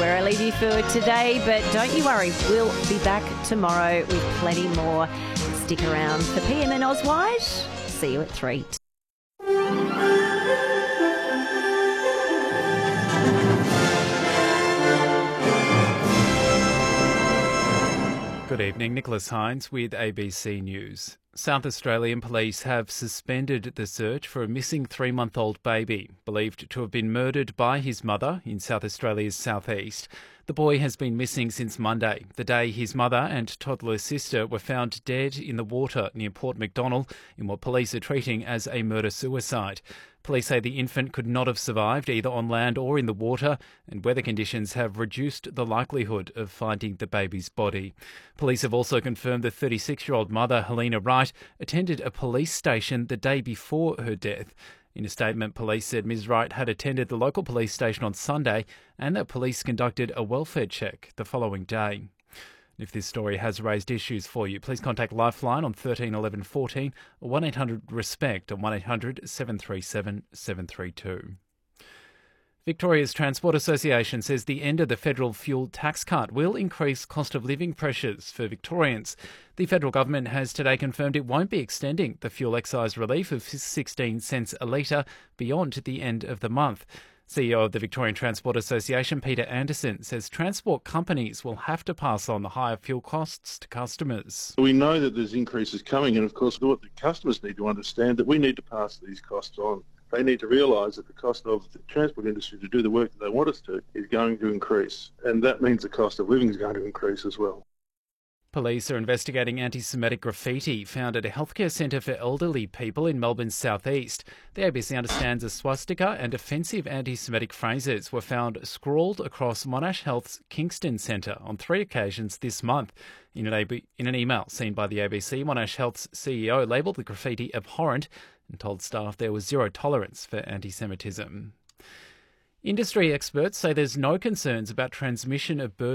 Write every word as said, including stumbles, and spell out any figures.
where I leave you for today, but don't you worry, we'll be back tomorrow with plenty more. Stick around for P M and Oswald. See you at three. Good evening, Nicholas Hines with A B C News. South Australian police have suspended the search for a missing three-month-old baby, believed to have been murdered by his mother in South Australia's southeast. The boy has been missing since Monday, the day his mother and toddler sister were found dead in the water near Port Macdonnell in what police are treating as a murder-suicide. Police say the infant could not have survived either on land or in the water, and weather conditions have reduced the likelihood of finding the baby's body. Police have also confirmed the thirty-six-year-old mother, Helena Wright, attended a police station the day before her death. In a statement, police said Miz Wright had attended the local police station on Sunday and that police conducted a welfare check the following day. If this story has raised issues for you, please contact Lifeline on thirteen eleven fourteen or one eight hundred RESPECT on one eight hundred seven three seven seven three two. Victoria's Transport Association says the end of the federal fuel tax cut will increase cost of living pressures for Victorians. The federal government has today confirmed it won't be extending the fuel excise relief of sixteen cents a litre beyond the end of the month. C E O of the Victorian Transport Association, Peter Anderson, says transport companies will have to pass on the higher fuel costs to customers. We know that there's increases coming, and of course what the customers need to understand that we need to pass these costs on. They need to realise that the cost of the transport industry to do the work that they want us to is going to increase, and that means the cost of living is going to increase as well. Police are investigating anti-Semitic graffiti found at a healthcare centre for elderly people in Melbourne's southeast. The A B C understands a swastika and offensive anti-Semitic phrases were found scrawled across Monash Health's Kingston Centre on three occasions this month. In an, A B- in an email seen by the A B C, Monash Health's C E O labelled the graffiti abhorrent and told staff there was zero tolerance for anti-Semitism. Industry experts say there's no concerns about transmission of bird